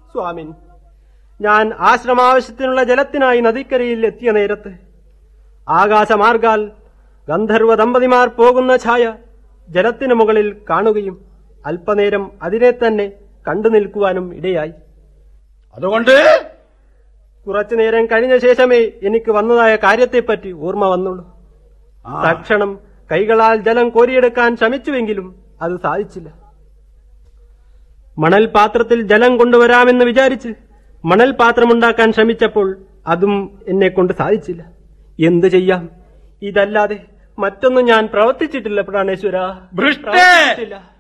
സ്വാമിൻ, ഞാൻ ആശ്രമാവശ്യത്തിനുള്ള ജലത്തിനായി നദിക്കരയിൽ എത്തിയ നേരത്ത് ആകാശമാർഗാൽ ഗന്ധർവ ദമ്പതിമാർ പോകുന്ന ഛായ ജലത്തിനു മുകളിൽ കാണുകയും അല്പനേരം അതിനെ തന്നെ കണ്ടു നിൽക്കുവാനും ഇടയായി. അതുകൊണ്ട് കുറച്ചുനേരം കഴിഞ്ഞ ശേഷമേ എനിക്ക് വന്നതായ കാര്യത്തെപ്പറ്റി ഓർമ്മ വന്നുള്ളൂ. തക്ഷണം കൈകളാൽ ജലം കോരിയെടുക്കാൻ ശ്രമിച്ചുവെങ്കിലും അത് സാധിച്ചില്ല. മണൽ പാത്രത്തിൽ ജലം കൊണ്ടുവരാമെന്ന് വിചാരിച്ച് മണൽ പാത്രമുണ്ടാക്കാൻ ശ്രമിച്ചപ്പോൾ അതും എന്നെ കൊണ്ട് സാധിച്ചില്ല. എന്തു ചെയ്യാം? ഇതല്ലാതെ മറ്റൊന്നും ഞാൻ പ്രവർത്തിച്ചിട്ടില്ല പ്രാണേശ്വര. ഭ്രഷ്ടേ!